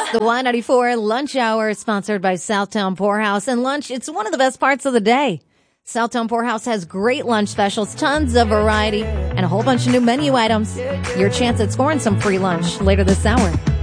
The Y94 Lunch Hour is sponsored by Southtown Poorhouse. And lunch, it's one of the best parts of the day. Southtown Poorhouse has great lunch specials, tons of variety, and a whole bunch of new menu items. Your chance at scoring some free lunch later this hour.